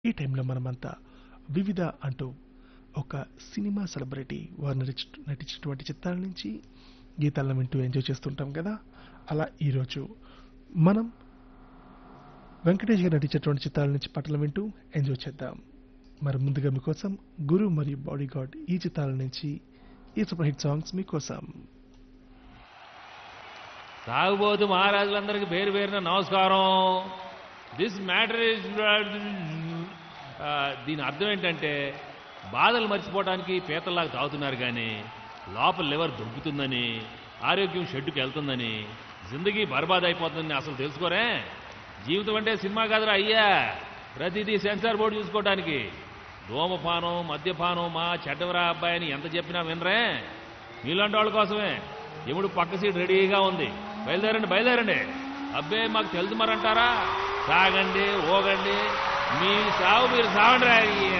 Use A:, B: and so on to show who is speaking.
A: ఈ టైంలో మనమంతా వివిధ అంటూ ఒక సినిమా సెలబ్రిటీ వారు నటించినటువంటి చిత్రాల నుంచి గీతాలను వింటూ ఎంజాయ్ చేస్తుంటాం కదా. అలా ఈరోజు మనం వెంకటేష్ గారు నటించినటువంటి చిత్రాల నుంచి పాటలు వింటూ ఎంజాయ్ చేద్దాం. మరి ముందుగా మీకోసం గురు మరియు బాడీగార్డ్ ఈ చిత్రాల నుంచి ఈ సూపర్ హిట్ సాంగ్స్ మీకోసం.
B: తాగుబోతు మహారాజులందరికీ పేరు పేరున నమస్కారం. దిస్ మ్యాటర్ ఇస్ దీని అర్థం ఏంటంటే బాధలు మర్చిపోవడానికి పీతల్లాగా తాగుతున్నారు కానీ లోపల లివర్ దొబ్బుతుందని, ఆరోగ్యం షెడ్డుకి వెళ్తుందని, జిందగీ బర్బాద్ అయిపోతుందని అసలు తెలుసుకోరే. జీవితం అంటే సినిమా కాదురా అయ్యా, ప్రతిదీ సెన్సార్ బోర్డు చూసుకోవడానికి. ధూమపానం మద్యపానం మా చెడ్డవరా అబ్బాయి అని ఎంత చెప్పినా వినరే. మీలాంటి వాళ్ళ కోసమే ఎముడు పక్క సీట్ రెడీగా ఉంది. బయలుదేరండి. అబ్బే మాకు తెలుసు మరంటారా? సాగండి, ఓగండి, మీ సాగు మీరు సాగండి.